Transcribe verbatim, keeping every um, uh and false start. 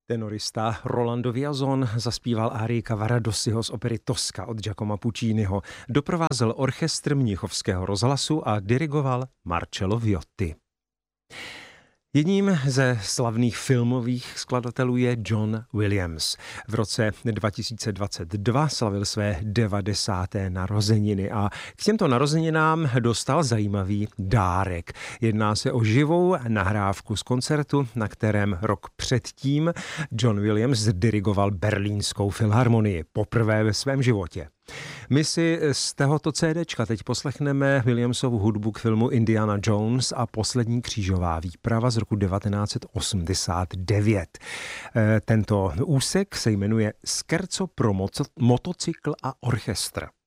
Tenorista Rolando Villazón zaspíval árii Cavaradossiho z opery Tosca od Giacoma Pucciniho, doprovázel orchestr Mnichovského rozhlasu a dirigoval Marcello Viotti. Jedním ze slavných filmových skladatelů je John Williams. V roce dva tisíce dvacet dva slavil své devadesáté narozeniny a k těmto narozeninám dostal zajímavý dárek. Jedná se o živou nahrávku z koncertu, na kterém rok předtím John Williams dirigoval Berlínskou filharmonii poprvé ve svém životě. My si z tohoto CDčka teď poslechneme Williamsovu hudbu k filmu Indiana Jones a poslední křížová výprava z roku devatenáct set osmdesát devět. Tento úsek se jmenuje Scherzo pro motocykl a orchestr.